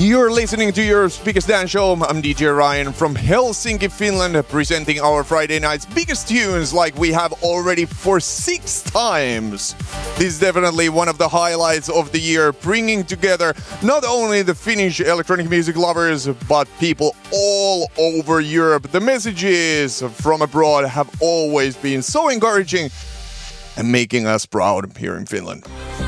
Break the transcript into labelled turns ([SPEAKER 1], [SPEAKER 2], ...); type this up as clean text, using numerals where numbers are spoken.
[SPEAKER 1] You're listening to your biggest dance show. I'm DJ Ryan from Helsinki, Finland, presenting our Friday night's biggest tunes like we have already for 6 times. This is definitely one of the highlights of the year, bringing together not only the Finnish electronic music lovers, but people all over Europe. The messages from abroad have always been so encouraging and making us proud here in Finland.